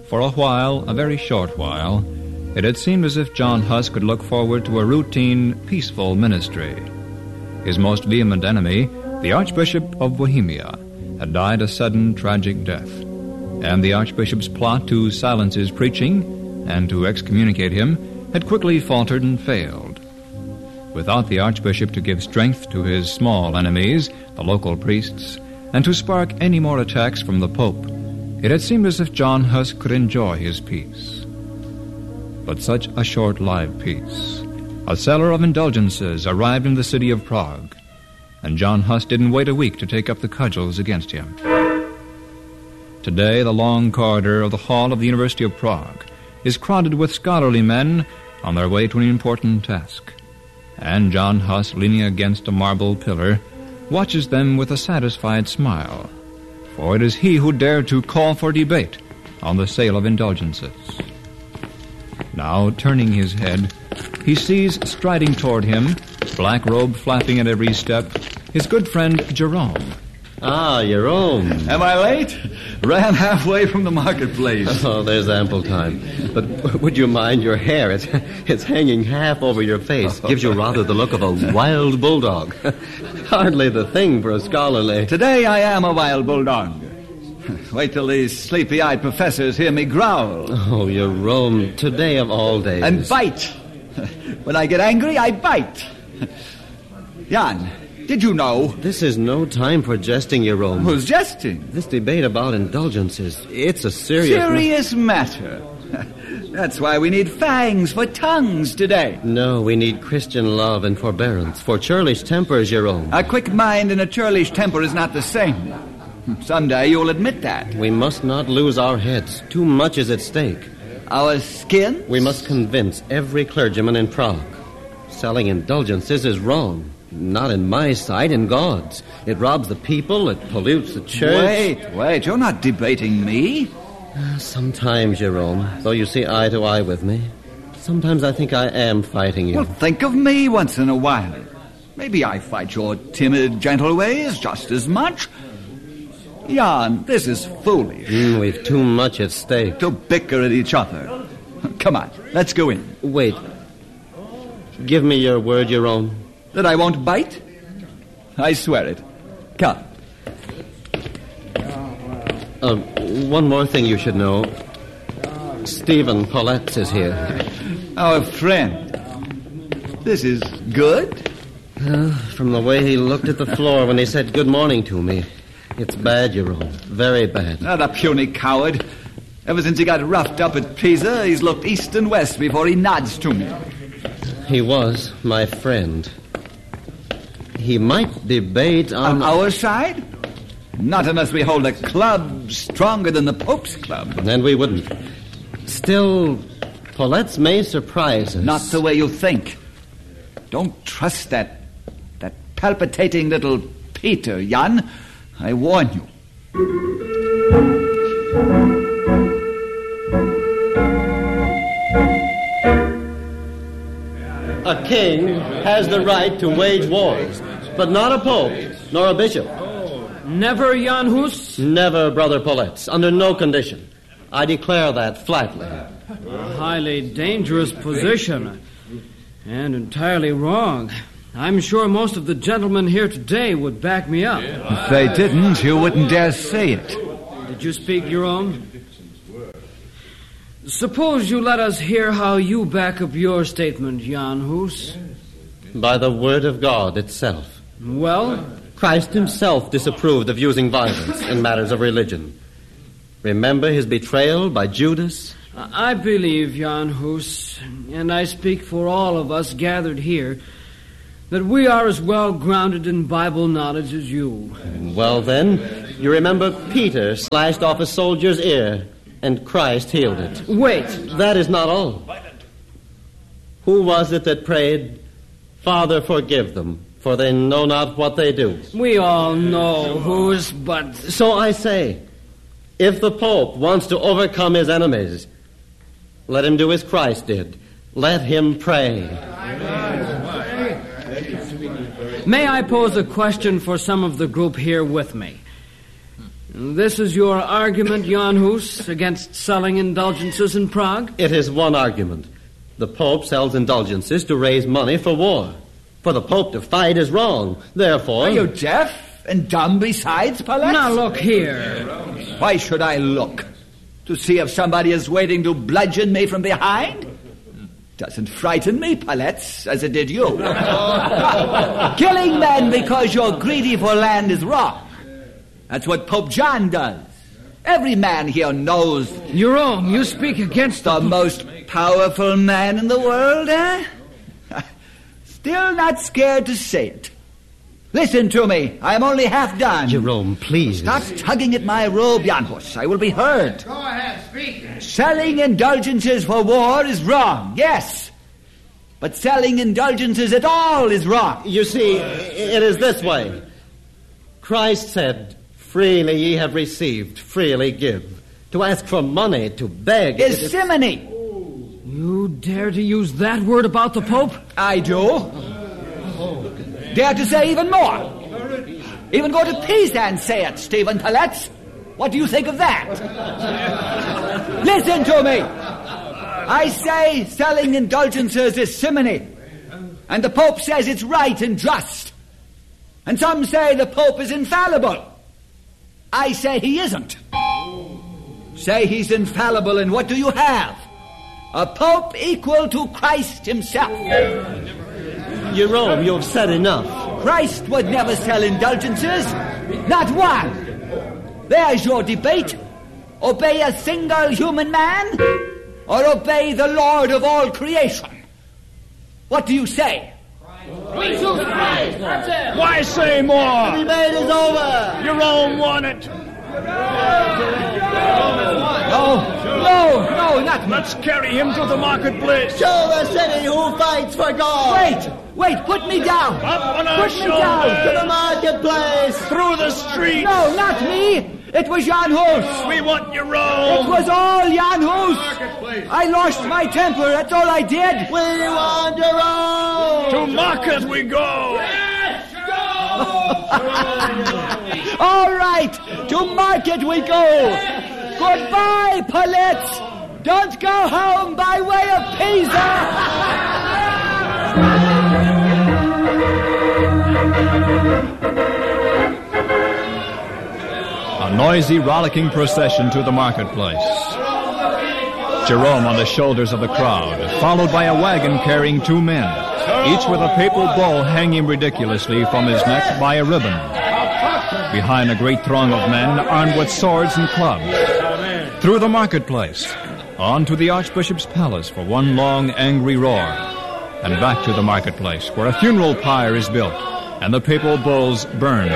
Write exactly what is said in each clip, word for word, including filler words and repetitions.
For a while, a very short while, it had seemed as if John Huss could look forward to a routine, peaceful ministry. His most vehement enemy, the Archbishop of Bohemia, had died a sudden, tragic death, and the Archbishop's plot to silence his preaching and to excommunicate him had quickly faltered and failed. Without the Archbishop to give strength to his small enemies, the local priests, and to spark any more attacks from the Pope, it had seemed as if John Huss could enjoy his peace. But such a short-lived peace. A seller of indulgences arrived in the city of Prague, and John Huss didn't wait a week to take up the cudgels against him. Today, the long corridor of the hall of the University of Prague is crowded with scholarly men on their way to an important task, and John Huss, leaning against a marble pillar, watches them with a satisfied smile, for it is he who dared to call for debate on the sale of indulgences. Now, turning his head, he sees striding toward him, black robe flapping at every step, his good friend Jerome. Ah, Jerome. Am I late? Ran halfway from the marketplace. Oh, there's ample time. But would you mind your hair? It's, it's hanging half over your face. Gives you rather the look of a wild bulldog. Hardly the thing for a scholarly. Today I am a wild bulldog. Wait till these sleepy-eyed professors hear me growl. Oh, Jerome, today of all days. And bite. When I get angry, I bite. Jan, did you know? This is no time for jesting, Jerome. Who's jesting? This debate about indulgences, it's a serious... Serious matter. That's why we need fangs for tongues today. No, we need Christian love and forbearance for churlish tempers, Jerome. A quick mind and a churlish temper is not the same. Someday you'll admit that. We must not lose our heads. Too much is at stake. Our skin? We must convince every clergyman in Prague. Selling indulgences is wrong. Not in my sight, in God's. It robs the people, it pollutes the church. Wait, wait, you're not debating me. Sometimes, Jerome, though you see eye to eye with me, sometimes I think I am fighting you. Well, think of me once in a while. Maybe I fight your timid, gentle ways just as much. Jan, this is foolish. Mm, we've too much at stake. To bicker at each other. Come on, let's go in. Wait. Give me your word, Jerome. That I won't bite? I swear it. Come. Uh, one more thing you should know. Stephen Paulette is here. Our friend. This is good? Uh, from the way he looked at the floor when he said good morning to me. It's bad, Jerome. Very bad. Not a puny coward. Ever since he got roughed up at Pisa, he's looked east and west before he nods to me. He was my friend. He might debate on... On our side? Not unless we hold a club stronger than the Pope's club. And we wouldn't. Still, Paulette's may surprise us. Not the way you think. Don't trust that... that palpitating little Peter, Jan. I warn you. A king has the right to wage wars, but not a pope, nor a bishop. Never, Jan Hus? Never, Brother Paulette, under no condition. I declare that flatly. A highly dangerous position, and entirely wrong. I'm sure most of the gentlemen here today would back me up. If they didn't, you wouldn't dare say it. Did you speak your own? Suppose you let us hear how you back up your statement, Jan Hus. By the word of God itself. Well? Christ himself disapproved of using violence in matters of religion. Remember his betrayal by Judas? I believe, Jan Hus, and I speak for all of us gathered here, that we are as well grounded in Bible knowledge as you. Well, then, you remember Peter slashed off a soldier's ear, and Christ healed it. Wait. That is not all. Who was it that prayed, Father, forgive them, for they know not what they do? We all know who's, but... So I say, if the Pope wants to overcome his enemies, let him do as Christ did. Let him pray. May I pose a question for some of the group here with me? This is your argument, Jan Hus, against selling indulgences in Prague? It is one argument. The Pope sells indulgences to raise money for war. For the Pope to fight is wrong. Therefore... Are you deaf and dumb besides, Palette? Now look here. Why should I look? To see if somebody is waiting to bludgeon me from behind? Doesn't frighten me, Palette, as it did you. Killing men because you're greedy for land is wrong. That's what Pope John does. Every man here knows... Jerome, you speak against the... The most powerful man in the world, eh? Still not scared to say it. Listen to me. I'm only half done. Jerome, please. Stop tugging at my robe, Jan Hus. I will be heard. Go ahead, speak. Selling indulgences for war is wrong, yes. But selling indulgences at all is wrong. You see, it is this way. Christ said, freely ye have received, freely give. To ask for money, to beg... is, is simony. You dare to use that word about the Pope? I do. Dare to say even more. Even go to Pisa and say it, Stephen Palette. What do you think of that? Listen to me. I say selling indulgences is simony. And the Pope says it's right and just. And some say the Pope is infallible. I say he isn't. Say he's infallible, and what do you have? A Pope equal to Christ himself. Jerome, you've said enough. Christ would never sell indulgences. Not one. There's your debate. Obey a single human man, or obey the Lord of all creation? What do you say? We choose Christ. That's it. Why say more? The debate is over. Jerome won it. No, no, no, not me. Let's carry him to the marketplace. Show the city who fights for God. Wait, wait, put me down. Up on our Put me down. To the marketplace. Through the streets. No, not me. It was Jan Hus. We want It Jerome. was all Jan Hus. I lost my temper, that's all I did. We want Jerome. To market we go. All right, to market we go. Goodbye, Palette. Don't go home by way of Pisa. A noisy, rollicking procession to the marketplace. Jerome on the shoulders of the crowd, followed by a wagon carrying two men, each with a papal bull hanging ridiculously from his neck by a ribbon. Behind a great throng of men armed with swords and clubs. Through the marketplace, on to the Archbishop's palace for one long, angry roar, and back to the marketplace where a funeral pyre is built and the papal bulls burned.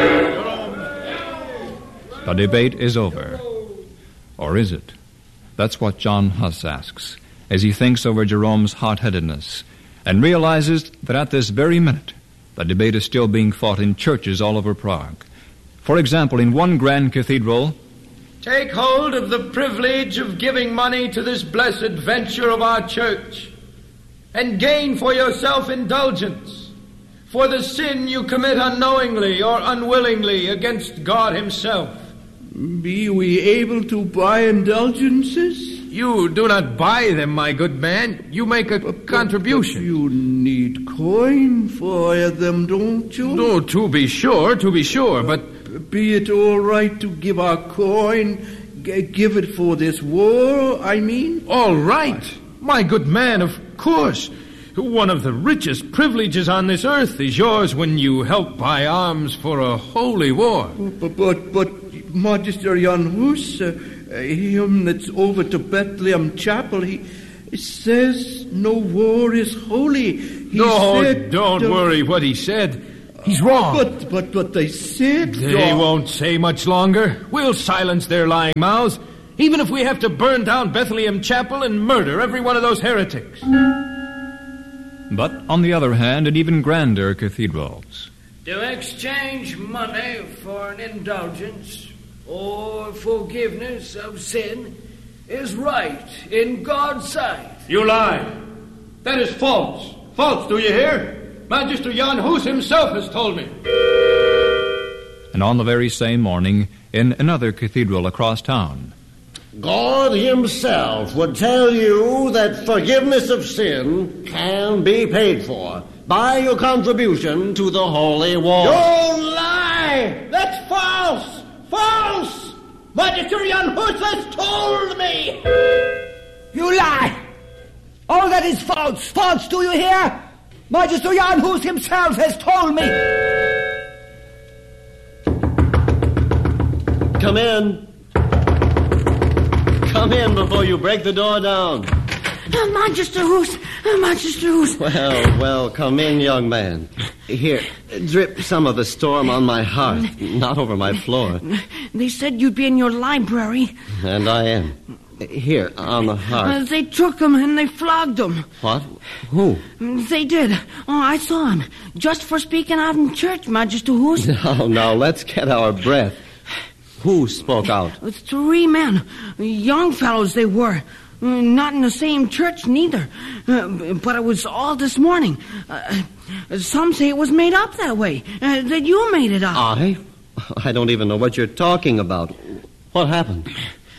The debate is over. Or is it? That's what John Hus asks as he thinks over Jerome's hot-headedness and realizes that at this very minute the debate is still being fought in churches all over Prague. For example, in one grand cathedral, take hold of the privilege of giving money to this blessed venture of our church, and gain for yourself indulgence for the sin you commit unknowingly or unwillingly against God himself. Be we able to buy indulgences? You do not buy them, my good man. You make a But, contribution. But you need coin for them, don't you? No, to be sure, to be sure, but... Be it all right to give our coin, g- give it for this war, I mean? All right. My good man, of course. One of the richest privileges on this earth is yours when you help buy arms for a holy war. But, but, but Magister Jan Hus, uh, him that's over to Bethlehem Chapel, he says no war is holy. He no, said, don't uh, worry what he said. He's wrong. But, but, but they said... They uh, won't say much longer. We'll silence their lying mouths, even if we have to burn down Bethlehem Chapel and murder every one of those heretics. but on the other hand, in even grander cathedrals. To exchange money for an indulgence or forgiveness of sin is right in God's sight. You lie. That is false. False, do you hear? Magister Jan Hus himself has told me. And on the very same morning, in another cathedral across town. God himself would tell you that forgiveness of sin can be paid for by your contribution to the holy war. Don't lie! That's false! False! Magister Jan Hus has told me! You lie! All that is false! False, do you hear? Magister Jan Hus himself has told me! Come in. Come in before you break the door down. Uh, Magister Hus, uh, Magister Hus. Well, well, come in, young man. Here, drip some of the storm on my hearth, not over my floor. They said you'd be in your library. And I am. Here, on the Uh, hearth. they took him and they flogged him. What? Who? They did. Oh, I saw him. Just for speaking out in church, Magister Hus. Now, now, let's get our breath. Who spoke out? Three men. Young fellows they were. Not in the same church, neither. Uh, but it was all this morning. Uh, some say it was made up that way. Uh, that you made it up. I? I don't even know what you're talking about. What happened?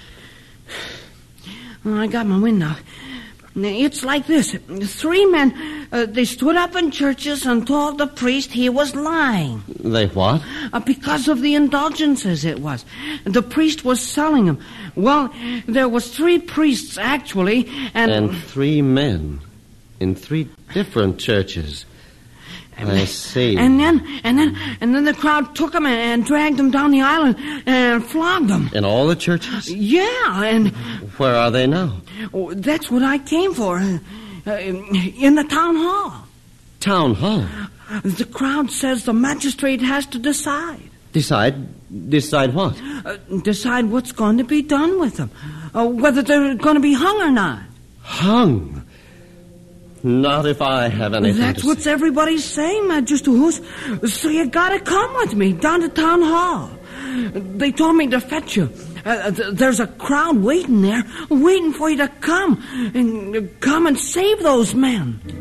Well, I got my wind now. It's like this. Three men, uh, they stood up in churches and told the priest he was lying. They what? Uh, because of the indulgences it was. The priest was selling them. Well, there was three priests, actually, and... And three men in three different churches. I see. And then, and then, and then the crowd took him and, and dragged him down the aisle and, and flogged him. In all the churches? Yeah, and... Where are they now? Oh, that's what I came for. Uh, uh, in the town hall. Town hall? The crowd says the magistrate has to decide. Decide? Decide what? Uh, decide what's going to be done with them. Uh, whether they're going to be hung or not. Hung? Not if I have anything That's to what say. everybody's saying, Magister Hus. So you gotta come with me down to town hall. They told me to fetch you. Uh, th- there's a crowd waiting there, waiting for you to come. And uh, come and save those men.